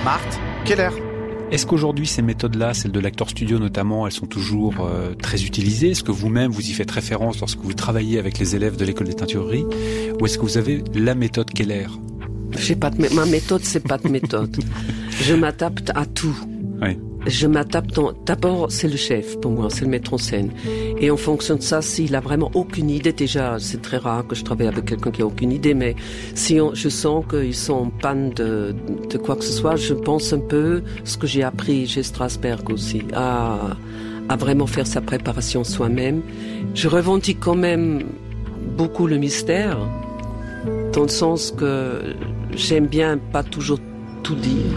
Marthe Keller. Est-ce qu'aujourd'hui, ces méthodes-là, celles de l'Actor Studio notamment, elles sont toujours très utilisées? Est-ce que vous-même, vous y faites référence lorsque vous travaillez avec les élèves de l'école des teintureries? Ou est-ce que vous avez la méthode Keller? Ma méthode, c'est pas de méthode. Je m'adapte à tout. Oui. Je m'adapte. D'abord, c'est le chef pour moi, c'est le metteur en scène. Et en fonction de ça, s'il a vraiment aucune idée, déjà, c'est très rare que je travaille avec quelqu'un qui a aucune idée, mais si je sens qu'ils sont en panne de quoi que ce soit, je pense un peu ce que j'ai appris chez Strasberg aussi, à vraiment faire sa préparation soi-même. Je revendique quand même beaucoup le mystère, dans le sens que j'aime bien pas toujours tout dire.